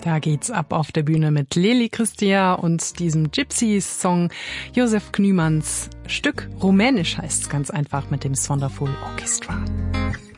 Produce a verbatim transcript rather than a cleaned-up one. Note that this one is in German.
Da geht's ab auf der Bühne mit Leli Christia und diesem Gypsy-Song Josef Knümanns Stück. Rumänisch heißt's ganz einfach mit dem Sonderful Orchestra.